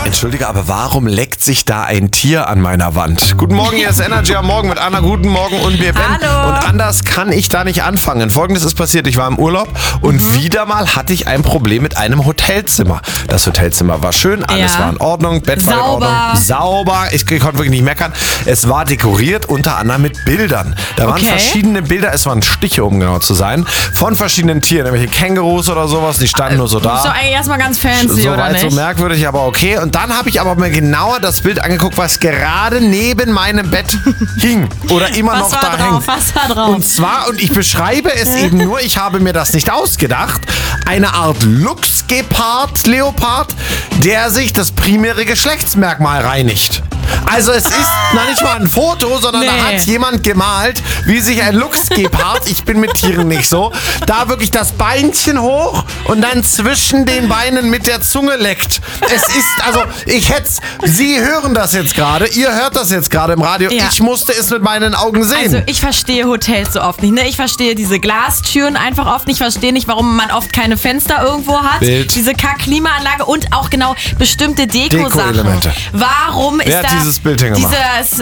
Entschuldige, aber warum leckt sich da ein Tier an meiner Wand? Guten Morgen, hier ist Energy am Morgen mit Anna. Guten Morgen und mir Ben. Hallo. Und anders kann ich da nicht anfangen. Folgendes ist passiert, ich war im Urlaub und wieder mal hatte ich ein Problem mit einem Hotelzimmer. Das Hotelzimmer war schön, alles war in Ordnung, Bett war in Ordnung. Sauber, ich konnte wirklich nicht meckern. Es war dekoriert, unter anderem mit Bildern. Da waren verschiedene Bilder, es waren Stiche, um genau zu sein, von verschiedenen Tieren, nämlich Kängurus oder sowas, die standen nur so da. Das ist doch eigentlich erstmal ganz fancy, so oder weit, nicht? so merkwürdig, aber okay. Und dann habe ich aber mir genauer das Bild angeguckt, was gerade neben meinem Bett hing oder immer noch da hängt. Was war drauf? Und zwar, und ich beschreibe es eben nur, ich habe mir das nicht ausgedacht, eine Art Luchsgepard-Leopard, der sich das primäre Geschlechtsmerkmal reinigt. Also es ist noch nicht mal ein Foto, sondern da hat jemand gemalt, wie sich ein Luchsgepard, ich bin mit Tieren nicht so, da wirklich das Beinchen hoch und dann zwischen den Beinen mit der Zunge leckt. Es ist, also Sie hören das jetzt gerade, ihr hört das jetzt gerade im Radio, ich musste es mit meinen Augen sehen. Also ich verstehe Hotels so oft nicht, ne? Ich verstehe diese Glastüren einfach oft nicht, verstehe nicht, warum man oft keine Fenster irgendwo hat. Diese Klimaanlage und auch genau bestimmte Deko-Sachen. Deko-Elemente. Warum ist da dieses Bild hingemacht? dieses